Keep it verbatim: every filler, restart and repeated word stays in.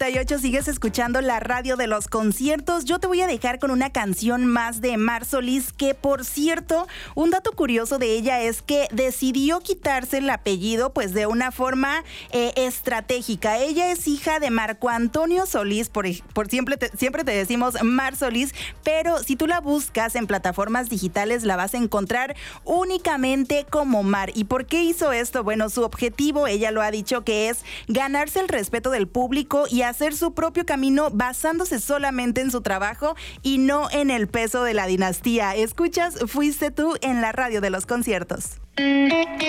noventa y ocho, sigues escuchando la radio de los conciertos. Yo te voy a dejar con una canción más de Mar Solís, que por cierto, un dato curioso de ella es que decidió quitarse el apellido pues de una forma eh, estratégica. Ella es hija de Marco Antonio Solís, por, por siempre, te, siempre te decimos Mar Solís, pero si tú la buscas en plataformas digitales la vas a encontrar únicamente como Mar. ¿Y por qué hizo esto? Bueno, su objetivo, ella lo ha dicho, que es ganarse el respeto del público y hacer su propio camino basándose solamente en su trabajo y no en el peso de la dinastía. Escuchas Fuiste Tú en la radio de los conciertos.